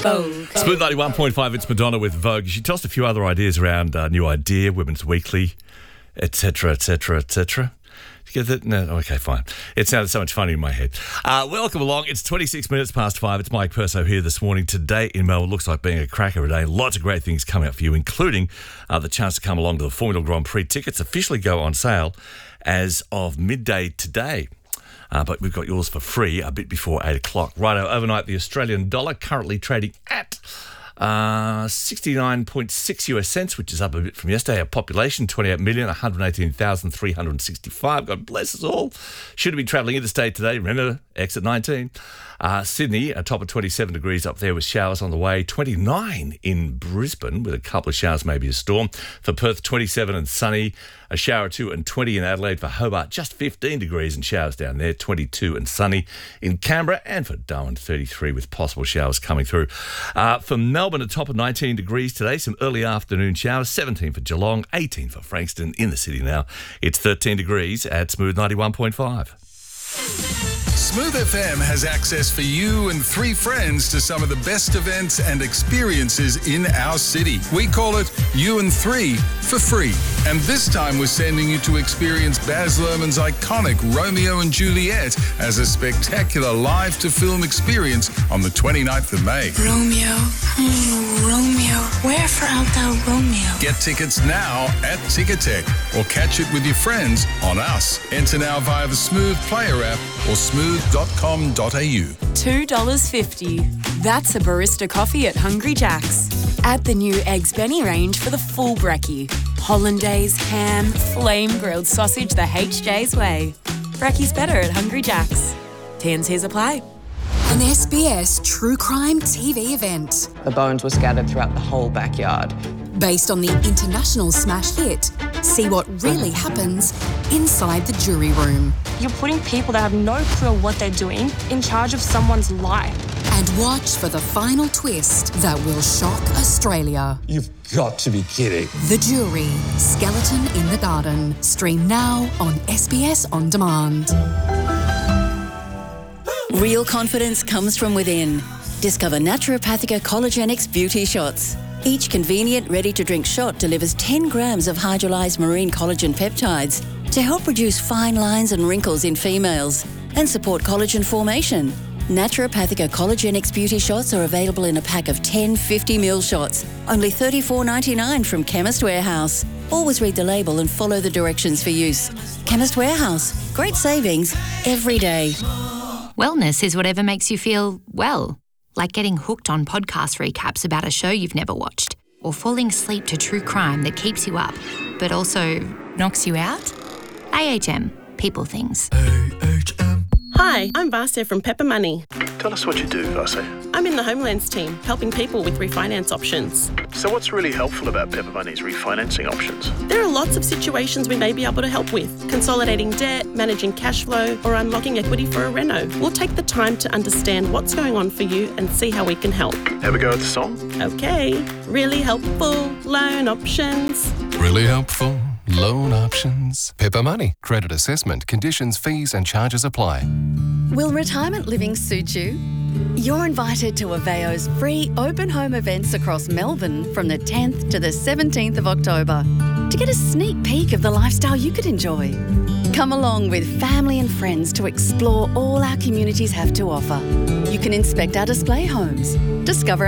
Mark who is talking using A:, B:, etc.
A: Vogue.
B: Smooth 91.5, it's Madonna with Vogue. She tossed a few other ideas around New Idea, Women's Weekly, etc., etc., etc. Did you get that? No, okay, fine. It sounded so much funny in my head. Welcome along. It's 26 minutes past 5. It's Mike Perso here this morning. Today in Melbourne looks like being a cracker day. Lots of great things coming up for you, including the chance to come along to the Formula Grand Prix. Tickets officially go on sale as of midday today. But we've got yours for free a bit before 8 o'clock. Righto, overnight, the Australian dollar currently trading at 69.6 US cents, which is up a bit from yesterday. Our population, 28,118,365. God bless us all. Should be travelling interstate today. Remember, exit 19. Sydney, a top of 27 degrees up there with showers on the way. 29 in Brisbane with a couple of showers, maybe a storm. For Perth, 27 and sunny. A shower or two, and 20 in Adelaide. For Hobart, just 15 degrees and showers down there. 22 and sunny in Canberra. And for Darwin, 33 with possible showers coming through. For Melbourne, a top of 19 degrees today. Some early afternoon showers. 17 for Geelong. 18 for Frankston. In the city now, it's 13 degrees at Smooth 91.5.
C: Smooth FM has access for you and 3 friends to some of the best events and experiences in our city. We call it You and 3 for free. And this time we're sending you to experience Baz Luhrmann's iconic Romeo and Juliet as a spectacular live-to-film experience on the 29th of May.
A: Romeo, Romeo, where art thou, Romeo?
C: Get tickets now at Ticketek or catch it with your friends on Us. Enter now via the Smooth Player app or smooth.com.au.
D: $2.50. That's a barista coffee at Hungry Jack's. Add the new Eggs Benny range for the full brekkie. Hollandaise, ham, flame-grilled sausage the HJ's way. Brekkie's better at Hungry Jack's. T&Cs apply.
E: An SBS True Crime TV event.
F: The bones were scattered throughout the whole backyard.
E: Based on the international smash hit, see what really happens inside the jury room.
G: You're putting people that have no clue what they're doing in charge of someone's life.
E: And watch for the final twist that will shock Australia.
H: You've got to be kidding.
E: The Jury, Skeleton in the Garden. Stream now on SBS On Demand.
I: Real confidence comes from within. Discover Naturopathica Collagenix Beauty Shots. Each convenient, ready-to-drink shot delivers 10 grams of hydrolyzed marine collagen peptides to help reduce fine lines and wrinkles in females and support collagen formation. Naturopathica Collagenix Beauty Shots are available in a pack of 10 50ml shots, only $34.99 from Chemist Warehouse. Always read the label and follow the directions for use. Chemist Warehouse. Great savings every day.
J: Wellness is whatever makes you feel well. Like getting hooked on podcast recaps about a show you've never watched, or falling asleep to true crime that keeps you up, but also knocks you out. AHM. People things.
K: AHM. Hi, I'm Vasya from Pepper Money.
L: Tell us what you do, Vasya.
K: I'm in the Homelands team, helping people with refinance options.
L: So what's really helpful about Pepper Money's refinancing options?
K: There are lots of situations we may be able to help with. Consolidating debt, managing cash flow, or unlocking equity for a reno. We'll take the time to understand what's going on for you and see how we can help.
L: Have a go at the song?
K: Okay. Really helpful loan options.
M: Really helpful loan options. Pepper Money. Credit assessment, conditions, fees and charges apply.
N: Will retirement living suit you? You're invited to Aveo's free open home events across Melbourne from the 10th to the 17th of October to get a sneak peek of the lifestyle you could enjoy. Come along with family and friends to explore all our communities have to offer. You can inspect our display homes, discover